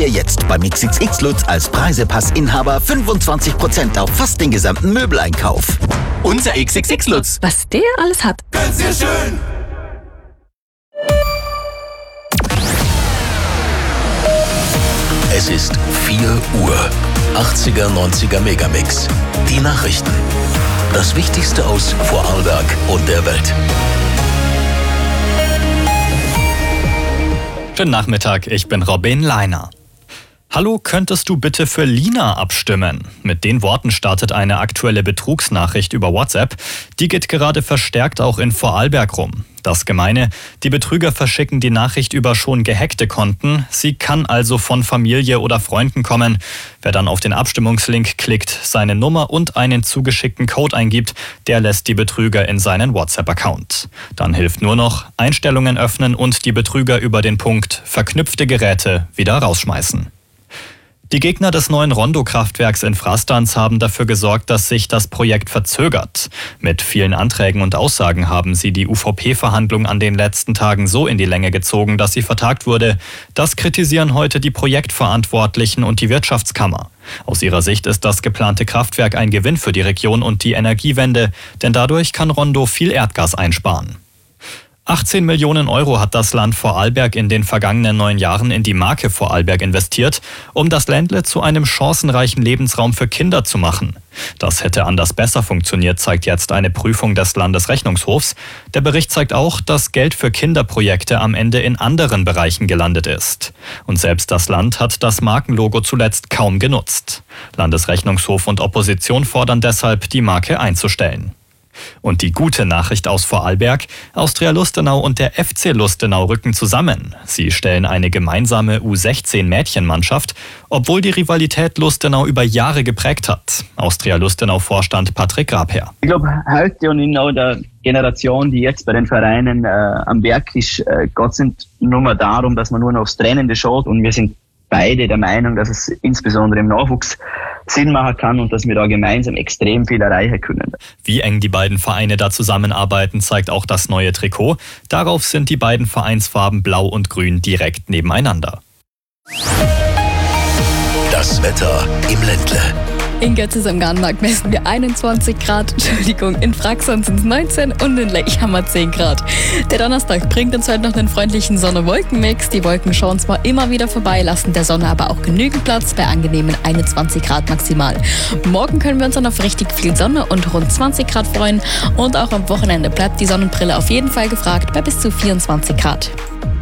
dir jetzt beim XXX Lutz als Preisepassinhaber 25% auf fast den gesamten Möbeleinkauf. Unser XXX Lutz. Was der alles hat. Ganz sehr schön. Es ist 4 Uhr. 80er, 90er Megamix. Die Nachrichten. Das Wichtigste aus Vorarlberg und der Welt. Schönen Nachmittag, ich bin Robin Leiner. Hallo, könntest du bitte für Lina abstimmen? Mit den Worten startet eine aktuelle Betrugsnachricht über WhatsApp. Die geht gerade verstärkt auch in Vorarlberg rum. Das Gemeine, die Betrüger verschicken die Nachricht über schon gehackte Konten. Sie kann also von Familie oder Freunden kommen. Wer dann auf den Abstimmungslink klickt, seine Nummer und einen zugeschickten Code eingibt, der lässt die Betrüger in seinen WhatsApp-Account. Dann hilft nur noch Einstellungen öffnen und die Betrüger über den Punkt verknüpfte Geräte wieder rausschmeißen. Die Gegner des neuen Rondo-Kraftwerks in Frastanz haben dafür gesorgt, dass sich das Projekt verzögert. Mit vielen Anträgen und Aussagen haben sie die UVP-Verhandlung an den letzten Tagen so in die Länge gezogen, dass sie vertagt wurde. Das kritisieren heute die Projektverantwortlichen und die Wirtschaftskammer. Aus ihrer Sicht ist das geplante Kraftwerk ein Gewinn für die Region und die Energiewende, denn dadurch kann Rondo viel Erdgas einsparen. 18 Millionen Euro hat das Land Vorarlberg in den vergangenen 9 Jahren in die Marke Vorarlberg investiert, um das Ländle zu einem chancenreichen Lebensraum für Kinder zu machen. Das hätte anders besser funktioniert, zeigt jetzt eine Prüfung des Landesrechnungshofs. Der Bericht zeigt auch, dass Geld für Kinderprojekte am Ende in anderen Bereichen gelandet ist. Und selbst das Land hat das Markenlogo zuletzt kaum genutzt. Landesrechnungshof und Opposition fordern deshalb, die Marke einzustellen. Und die gute Nachricht aus Vorarlberg: Austria Lustenau und der FC Lustenau rücken zusammen. Sie stellen eine gemeinsame U16-Mädchenmannschaft, obwohl die Rivalität Lustenau über Jahre geprägt hat. Austria Lustenau-Vorstand Patrick Grabherr. Ich glaube, heute und in der Generation, die jetzt bei den Vereinen am Werk ist, geht es nicht nur mehr darum, dass man nur noch aufs Training schaut, und wir sind beide der Meinung, dass es insbesondere im Nachwuchs Sinn machen kann und dass wir da gemeinsam extrem viel erreichen können. Wie eng die beiden Vereine da zusammenarbeiten, zeigt auch das neue Trikot. Darauf sind die beiden Vereinsfarben Blau und Grün direkt nebeneinander. Das Wetter im Ländle. In Götzis am Garnmarkt messen wir 21 Grad, in Fraxern sind es 19 und in Lech haben wir 10 Grad. Der Donnerstag bringt uns heute noch einen freundlichen Sonne-Wolken-Mix. Die Wolken schauen zwar immer wieder vorbei, lassen der Sonne aber auch genügend Platz bei angenehmen 21 Grad maximal. Morgen können wir uns dann auf richtig viel Sonne und rund 20 Grad freuen, und auch am Wochenende bleibt die Sonnenbrille auf jeden Fall gefragt bei bis zu 24 Grad.